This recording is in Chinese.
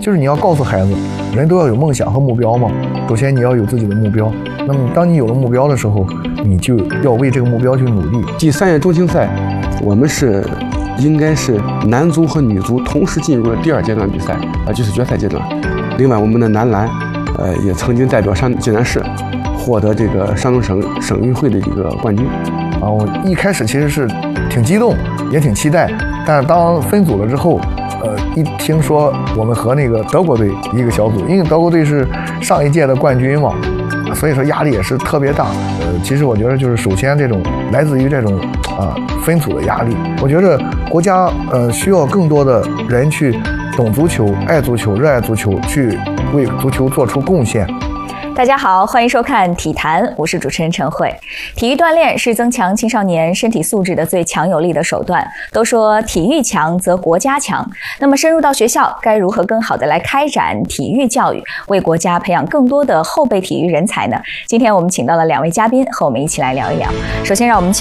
就是你要告诉孩子，人都要有梦想和目标嘛。首先你要有自己的目标，那么当你有了目标的时候，你就要为这个目标去努力。 第3届中青赛，我们应该是男足和女足同时进入了第2阶段比赛，就是决赛阶段。另外，我们的男篮，也曾经代表济南市获得这个山东省运会的一个冠军。 我一开始其实是挺激动，也挺期待，但是当分组了之后，一听说我们和那个德国队一个小组，因为德国队是上一届的冠军嘛，所以说压力也是特别大。其实我觉得就是首先这种来自于这种分组的压力，我觉得国家需要更多的人去懂足球、爱足球、热爱足球，去为足球做出贡献。 大家好，欢迎收看体坛，我是主持人陈慧。体育锻炼是增强青少年身体素质的最强有力的手段。都说体育强则国家强，那么深入到学校，该如何更好的来开展体育教育，为国家培养更多的后备体育人才呢？今天我们请到了2位嘉宾和我们一起来聊一聊。首先让我们请